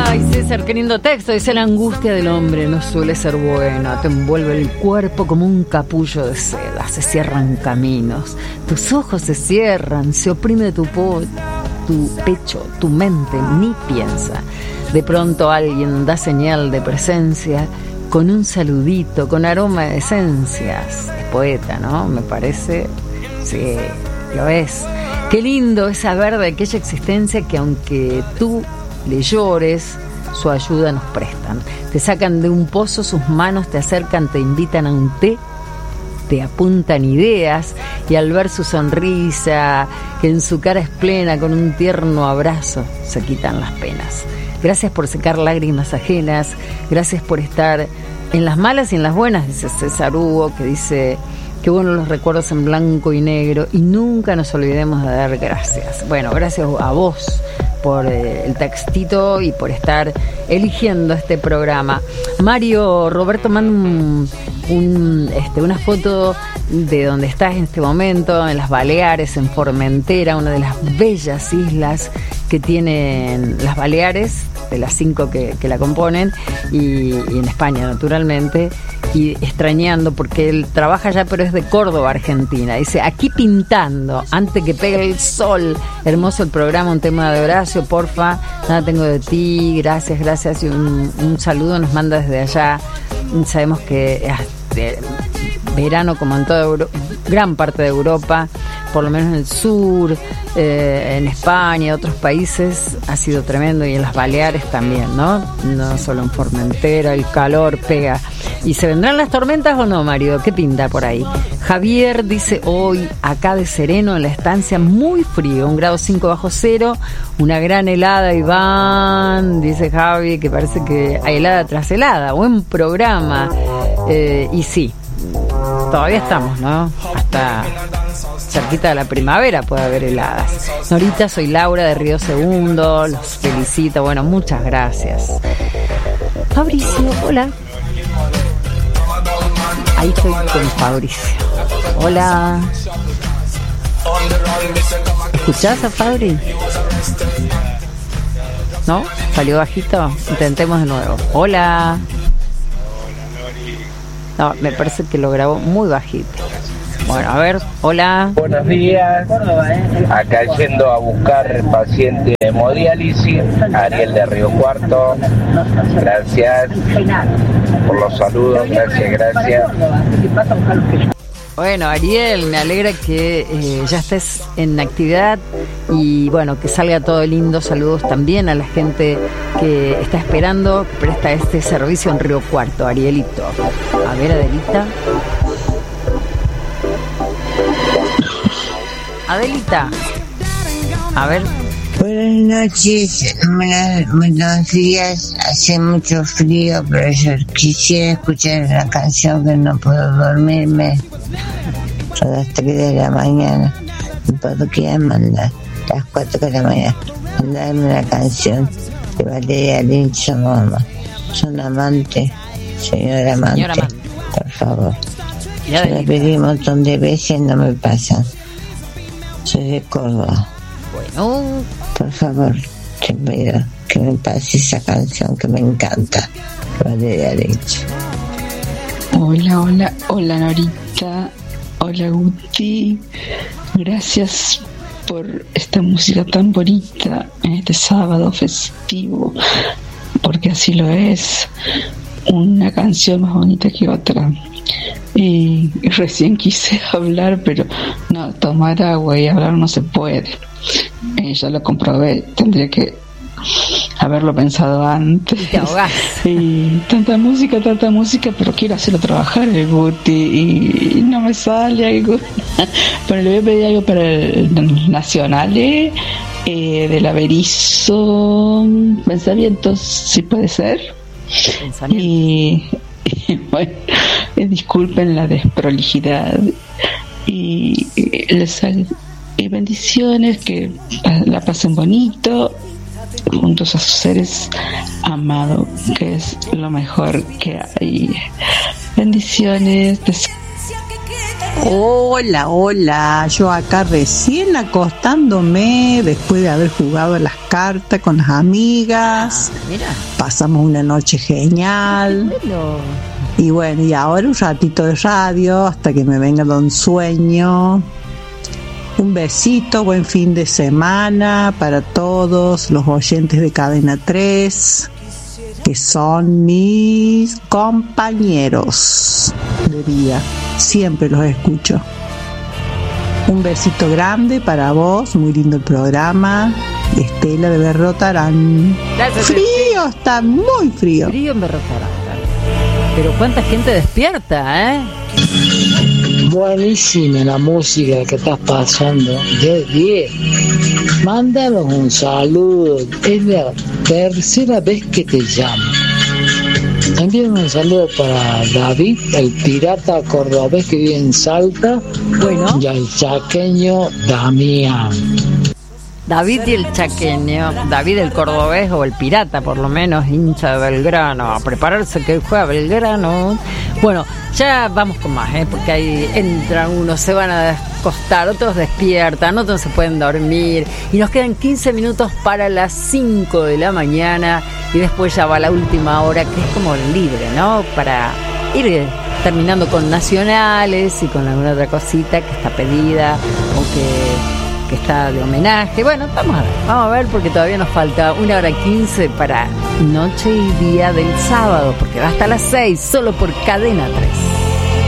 Ay, César, qué lindo texto. Dice: la angustia del hombre no suele ser buena. Te envuelve el cuerpo como un capullo de seda. Se cierran caminos. Tus ojos se cierran. Se oprime tu pecho, tu mente ni piensa. De pronto alguien da señal de presencia con un saludito, con aroma de esencias. Es poeta, ¿no? Me parece. Sí, lo es. Qué lindo es saber de aquella existencia que aunque tú le llores, su ayuda nos prestan. Te sacan de un pozo, sus manos te acercan, te invitan a un té, te apuntan ideas, y al ver su sonrisa, que en su cara es plena, con un tierno abrazo se quitan las penas. Gracias por secar lágrimas ajenas, gracias por estar en las malas y en las buenas, dice César Hugo, que dice: qué bueno los recuerdos en blanco y negro, y nunca nos olvidemos de dar gracias. Bueno, gracias a vos por el textito y por estar eligiendo este programa. Mario Roberto manda una foto de donde estás en este momento, en las Baleares, en Formentera, una de las bellas islas que tienen las Baleares, de las 5 que la componen, y en España naturalmente, y extrañando porque él trabaja allá, pero es de Córdoba, Argentina. Dice: aquí pintando antes que pegue el sol. Hermoso el programa, un tema de Horacio, porfa, nada tengo de ti, gracias, y un saludo nos manda desde allá. Sabemos que verano, como en toda gran parte de Europa, por lo menos en el sur, en España, otros países, ha sido tremendo, y en las Baleares también, ¿no? No solo en Formentera, el calor pega. ¿Y se vendrán las tormentas o no, Mario? ¿Qué pinta por ahí? Javier dice: hoy acá de sereno en la estancia, muy frío, 1,5 grados bajo cero, una gran helada, Iván, dice Javi, que parece que hay helada tras helada. Buen programa. Y sí, todavía estamos, ¿no? Hasta cerquita de la primavera puede haber heladas. Norita, soy Laura de Río Segundo, los felicito. Bueno, muchas gracias. Fabricio, hola. Ahí estoy con Fabricio. Hola. ¿Escuchás a Fabri? ¿No? ¿Salió bajito? Intentemos de nuevo. Hola. No, me parece que lo grabó muy bajito. Bueno, a ver, hola. Buenos días. Acá yendo a buscar paciente de hemodiálisis, Ariel de Río Cuarto. Gracias por los saludos, gracias. Bueno, Ariel, me alegra que ya estés en actividad y bueno, que salga todo lindo. Saludos también a la gente que está esperando, que presta este servicio en Río Cuarto, Arielito. A ver, Adelita, a ver. Buenas noches, buenos días. Hace mucho frío, pero yo quisiera escuchar una canción que no puedo dormirme a las 3 de la mañana. Me podría mandar a las 4 de la mañana mandarme una canción de Valeria Lynch, mamá. Son amante, señora amante, por favor. Ya la pedí un montón de veces, no me pasan. Soy de Córdoba. Bueno, por favor, te pido que me pase esa canción que me encanta. Valeria Lynch. Hola Norita, hola Guti, gracias por esta música tan bonita en este sábado festivo, porque así lo es, una canción más bonita que otra. Y recién quise hablar, pero no, tomar agua y hablar no se puede. Ya lo comprobé, tendría que haberlo pensado antes. Y te ahogás. Y tanta música, pero quiero hacerlo trabajar el Guti y no me sale algo. Pero le voy a pedir algo para el Nacional del Averizo, Pensamientos, si puede ser. Y bueno, disculpen la desprolijidad y les bendiciones, que la pasen bonito juntos a sus seres amados, que es lo mejor que hay. Bendiciones. Hola, yo acá recién acostándome después de haber jugado a las cartas con las amigas. Mira. Pasamos una noche genial. Y bueno, y ahora un ratito de radio hasta que me venga un sueño. Un besito, buen fin de semana para todos los oyentes de Cadena 3, que son mis compañeros de vida. Siempre los escucho. Un besito grande para vos, muy lindo el programa. Estela de Berrotarán. Gracias, frío, está muy frío. Frío en Berrotarán. Pero cuánta gente despierta, ¿eh? Buenísima la música que estás pasando. 10. Mándanos un saludo. Es la tercera vez que te llamo. Envíame un saludo para David, el pirata cordobés que vive en Salta. Bueno. Y al chaqueño Damián. David y el chaqueño, David el cordobés o el pirata, por lo menos, hincha de Belgrano, a prepararse que juega Belgrano. Bueno, ya vamos con más, porque ahí entran unos, se van a acostar, otros despiertan, otros se pueden dormir, y nos quedan 15 minutos para las 5 de la mañana, y después ya va la última hora, que es como libre, ¿no? Para ir terminando con nacionales y con alguna otra cosita que está pedida o que está de homenaje. Bueno, vamos a ver porque todavía nos falta 1:15 para noche y día del sábado, porque va hasta las 6 solo por Cadena 3.